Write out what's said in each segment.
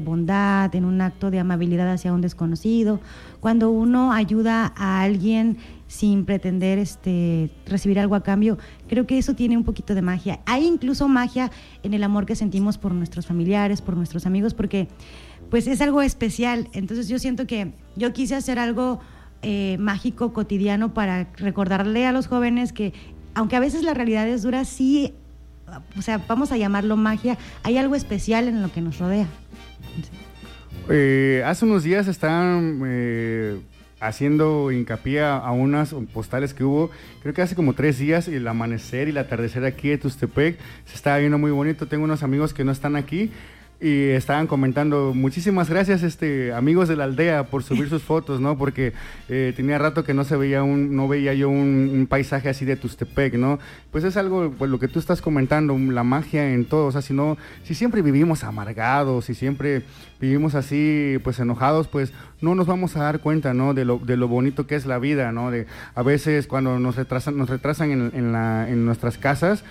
bondad, en un acto de amabilidad hacia un desconocido, cuando uno ayuda a alguien sin pretender recibir algo a cambio, creo que eso tiene un poquito de magia. Hay incluso magia en el amor que sentimos por nuestros familiares, por nuestros amigos, porque pues es algo especial. Entonces yo siento que yo quise hacer algo mágico, cotidiano, para recordarle a los jóvenes que, aunque a veces la realidad es dura, sí, o sea, vamos a llamarlo magia, hay algo especial en lo que nos rodea. Hace unos días estaban haciendo hincapié a unas postales que hubo, creo que hace como 3 días, y el amanecer y el atardecer aquí de Tustepec se estaba viendo muy bonito. Tengo unos amigos que no están aquí y estaban comentando, muchísimas gracias amigos de la aldea por subir sus fotos, ¿no? Porque tenía rato que no veía yo un paisaje así de Tustepec, ¿no? Pues es algo, pues lo que tú estás comentando, la magia en todo. O sea, si siempre vivimos amargados, si siempre vivimos así, pues enojados, pues no nos vamos a dar cuenta, ¿no? De lo bonito que es la vida, ¿no? A veces cuando nos retrasan en nuestras casas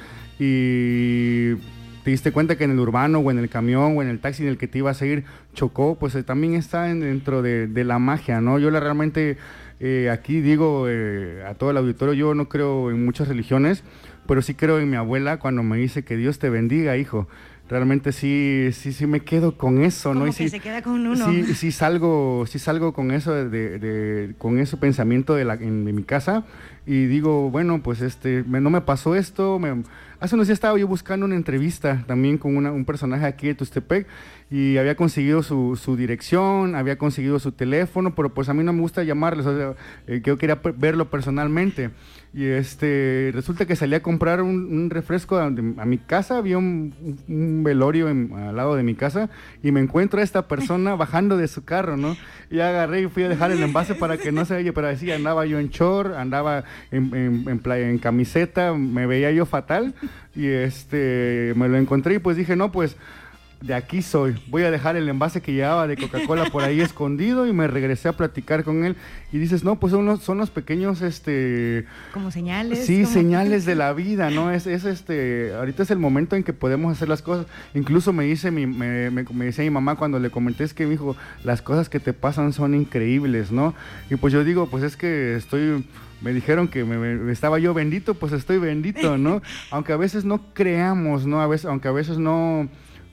y te diste cuenta que en el urbano o en el camión o en el taxi en el que te ibas a ir chocó, pues también está dentro de la magia, ¿no? Yo realmente aquí digo a todo el auditorio, yo no creo en muchas religiones, pero sí creo en mi abuela cuando me dice que Dios te bendiga, hijo. Realmente sí me quedo con eso, ¿no? Como y que sí, se queda con uno. Sí salgo con eso con ese pensamiento de mi casa, y digo, bueno, pues no me pasó esto. Hace unos días estaba yo buscando una entrevista también con un personaje aquí de Tustepec, y había conseguido su dirección, había conseguido su teléfono, pero pues a mí no me gusta llamarles, o sea, yo quería verlo personalmente. Y resulta que salí a comprar un refresco a mi casa, había un velorio al lado de mi casa, y me encuentro a esta persona bajando de su carro, ¿no? Y agarré y fui a dejar el envase para que no se oye, pero así andaba yo en short, andaba en camiseta, me veía yo fatal, y me lo encontré y pues dije, no, pues de aquí soy, voy a dejar el envase que llevaba de Coca-Cola por ahí escondido, y me regresé a platicar con él, y dices, no, pues son los pequeños, como señales. Sí, señales de la vida, ¿no? Ahorita es el momento en que podemos hacer las cosas. Incluso me decía mi mamá cuando le comenté, es que mi hijo, las cosas que te pasan son increíbles, ¿no? Y pues yo digo, pues es que me dijeron que estaba yo bendito, pues estoy bendito, ¿no? Aunque a veces no creamos, ¿no? Aunque a veces no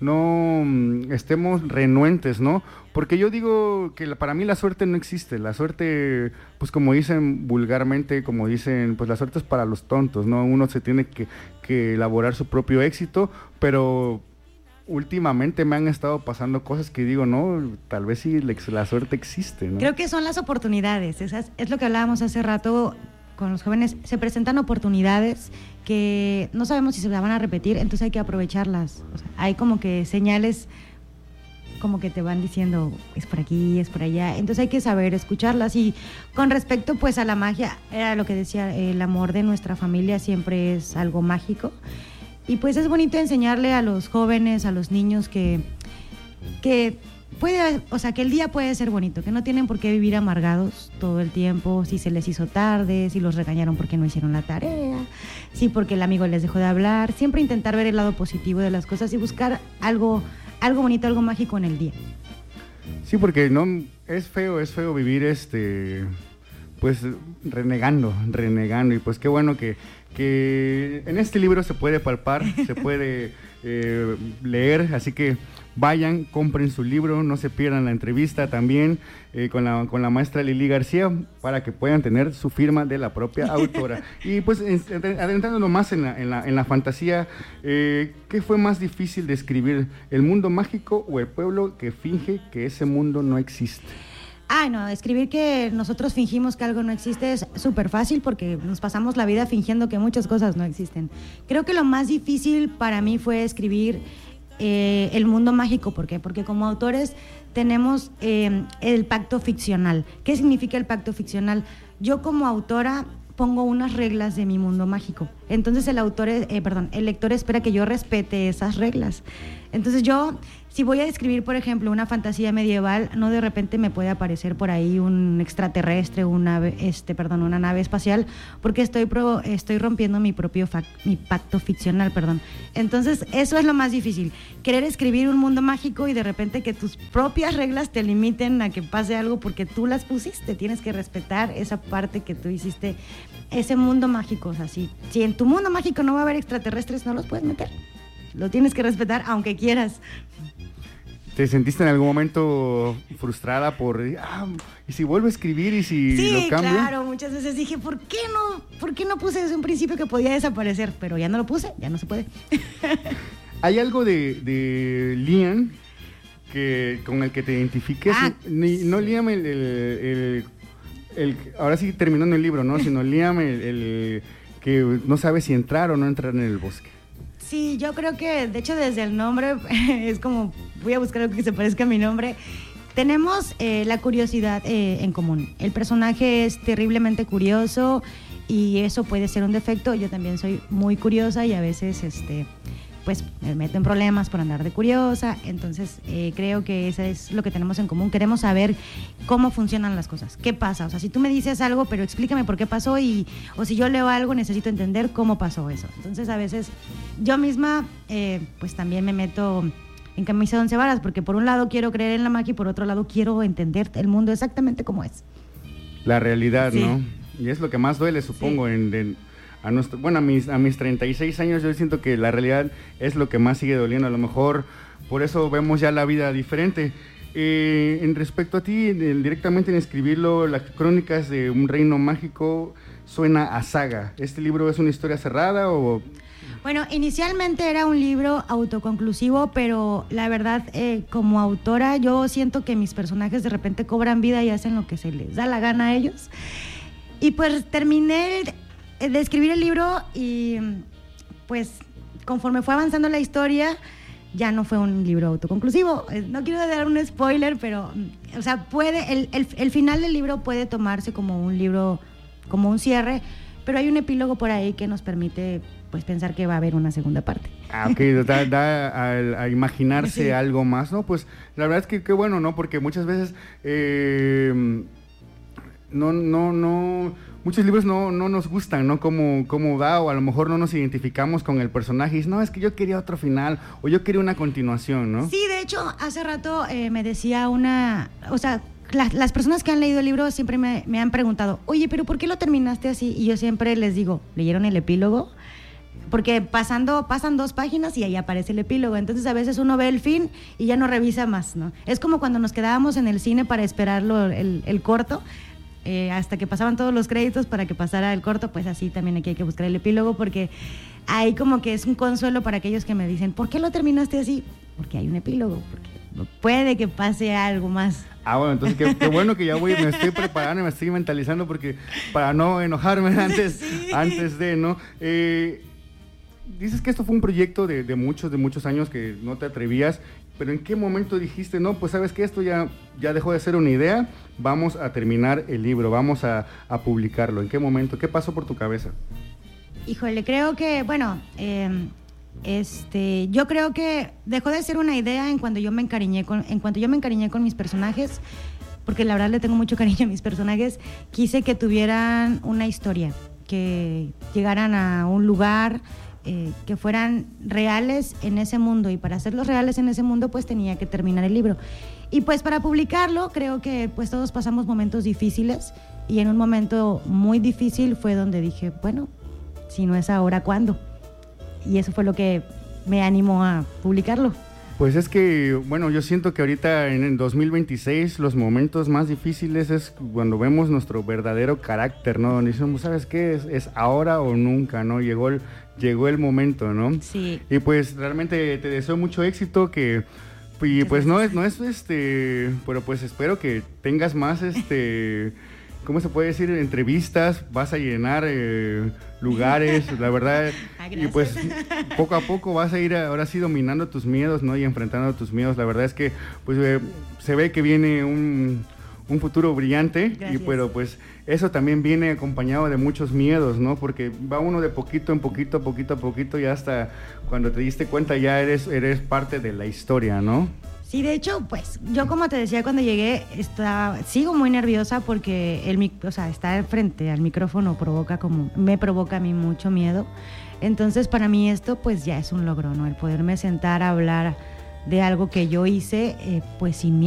estemos renuentes, ¿no? Porque yo digo que para mí la suerte no existe. La suerte, pues como dicen vulgarmente, como dicen, pues la suerte es para los tontos, ¿no? Uno se tiene que elaborar su propio éxito, pero últimamente me han estado pasando cosas que digo, no, tal vez sí la suerte existe, ¿no? Creo que son las oportunidades, es lo que hablábamos hace rato con los jóvenes. Se presentan oportunidades que no sabemos si se van a repetir, entonces hay que aprovecharlas. O sea, hay como que señales como que te van diciendo, es por aquí, es por allá, entonces hay que saber escucharlas. Y con respecto pues a la magia, era lo que decía, el amor de nuestra familia siempre es algo mágico, y pues es bonito enseñarle a los jóvenes, a los niños que puede, o sea, que el día puede ser bonito, que no tienen por qué vivir amargados todo el tiempo, si se les hizo tarde, si los regañaron porque no hicieron la tarea, si porque el amigo les dejó de hablar. Siempre intentar ver el lado positivo de las cosas y buscar algo bonito, algo mágico en el día. Sí, porque no es feo vivir pues renegando, y pues qué bueno que en este libro se puede palpar, se puede leer, así que vayan, compren su libro, no se pierdan la entrevista también con la maestra Lili García, para que puedan tener su firma de la propia autora. Y pues adentrándonos más en la fantasía, ¿qué fue más difícil de escribir, el mundo mágico o el pueblo que finge que ese mundo no existe? No, escribir que nosotros fingimos que algo no existe es súper fácil, porque nos pasamos la vida fingiendo que muchas cosas no existen. Creo que lo más difícil para mí fue escribir el mundo mágico. ¿Por qué? Porque como autores tenemos el pacto ficcional. ¿Qué significa el pacto ficcional? Yo como autora pongo unas reglas de mi mundo mágico. Entonces el lector espera que yo respete esas reglas. Entonces yo, si voy a describir, por ejemplo, una fantasía medieval, no de repente me puede aparecer por ahí un extraterrestre, una nave espacial, porque estoy rompiendo mi pacto ficcional, perdón. Entonces, eso es lo más difícil, querer escribir un mundo mágico y de repente que tus propias reglas te limiten a que pase algo porque tú las pusiste, tienes que respetar esa parte que tú hiciste, ese mundo mágico. O sea, si en tu mundo mágico no va a haber extraterrestres, no los puedes meter. Lo tienes que respetar aunque quieras. ¿Te sentiste en algún momento frustrada y si vuelvo a escribir y si lo cambio? Sí, claro, muchas veces dije, ¿por qué no puse desde un principio que podía desaparecer? Pero ya no lo puse, ya no se puede. ¿Hay algo de Liam con el que te identifiques? No Liam ahora sí terminando el libro, ¿no? Sino Liam el que no sabe si entrar o no entrar en el bosque. Sí, yo creo que, de hecho, desde el nombre es como, voy a buscar algo que se parezca a mi nombre. Tenemos la curiosidad en común. El personaje es terriblemente curioso y eso puede ser un defecto. Yo también soy muy curiosa y a veces, pues, me meto en problemas por andar de curiosa. Entonces, creo que eso es lo que tenemos en común. Queremos saber cómo funcionan las cosas. ¿Qué pasa? O sea, si tú me dices algo, pero explícame por qué pasó o si yo leo algo, necesito entender cómo pasó eso. Entonces, a veces yo misma, pues, también me meto en camisa de 11 varas, porque por un lado quiero creer en la magia y por otro lado quiero entender el mundo exactamente como es. La realidad, sí. ¿No? Y es lo que más duele, supongo, sí. A mis 36 años yo siento que la realidad es lo que más sigue doliendo. A lo mejor por eso vemos ya la vida diferente. En respecto a ti, directamente en escribirlo, las crónicas de un reino mágico suena a saga. ¿Este libro es una historia cerrada o...? Bueno, inicialmente era un libro autoconclusivo, pero la verdad, como autora, yo siento que mis personajes de repente cobran vida y hacen lo que se les da la gana a ellos. Y pues terminé de escribir el libro y pues conforme fue avanzando la historia ya no fue un libro autoconclusivo. No quiero dar un spoiler, pero o sea, el final del libro puede tomarse como un libro, como un cierre, pero hay un epílogo por ahí que nos permite pues pensar que va a haber una segunda parte. Ok, da a imaginarse sí. Algo más, ¿no? Pues la verdad es que qué bueno, ¿no? Porque muchas veces muchos libros no nos gustan, ¿no? Cómo va, o a lo mejor no nos identificamos con el personaje y dices, no, es que yo quería otro final, o yo quería una continuación, ¿no? Sí, de hecho, hace rato me decía las personas que han leído el libro siempre me han preguntado, oye, pero ¿por qué lo terminaste así? Y yo siempre les digo, ¿leyeron el epílogo? Porque pasan 2 páginas y ahí aparece el epílogo. Entonces a veces uno ve el fin y ya no revisa más, ¿no? Es como cuando nos quedábamos en el cine para esperarlo el corto, hasta que pasaban todos los créditos para que pasara el corto. Pues así también aquí hay que buscar el epílogo, porque ahí como que es un consuelo para aquellos que me dicen, ¿por qué lo terminaste así? Porque hay un epílogo, porque puede que pase algo más. Bueno, entonces qué bueno que ya me estoy preparando, me estoy mentalizando porque para no enojarme antes de, ¿no? Dices que esto fue un proyecto de muchos años que no te atrevías, pero ¿en qué momento dijiste, no, pues sabes que esto ya dejó de ser una idea, vamos a terminar el libro, vamos a publicarlo? ¿En qué momento? ¿Qué pasó por tu cabeza? Híjole, creo que, yo creo que dejó de ser una idea en cuanto yo me encariñé con mis personajes, porque la verdad le tengo mucho cariño a mis personajes. Quise que tuvieran una historia, que llegaran a un lugar, que fueran reales en ese mundo, y para hacerlos reales en ese mundo pues tenía que terminar el libro. Y pues para publicarlo creo que pues todos pasamos momentos difíciles, y en un momento muy difícil fue donde dije, bueno, si no es ahora, ¿cuándo? Y eso fue lo que me animó a publicarlo. Pues es que, bueno, yo siento que ahorita en el 2026 los momentos más difíciles es cuando vemos nuestro verdadero carácter, ¿no? Donde decimos, ¿sabes qué? Es ahora o nunca, ¿no? Llegó el momento, ¿no? Sí. Y pues realmente te deseo mucho éxito, y pues no es pero pues espero que tengas más, ¿cómo se puede decir? Entrevistas, vas a llenar lugares, la verdad. Y pues poco a poco vas a ir ahora sí dominando tus miedos, ¿no? Y enfrentando tus miedos. La verdad es que pues se ve que viene un un futuro brillante. Gracias. Pero pues eso también viene acompañado de muchos miedos, ¿no? Porque va uno de poquito en poquito, poquito a poquito, y hasta cuando te diste cuenta ya eres parte de la historia, ¿no? Sí, de hecho, pues yo como te decía cuando llegué, sigo muy nerviosa porque estar frente al micrófono me provoca a mí mucho miedo. Entonces para mí esto pues ya es un logro, ¿no? El poderme sentar a hablar de algo que yo hice pues sin miedo.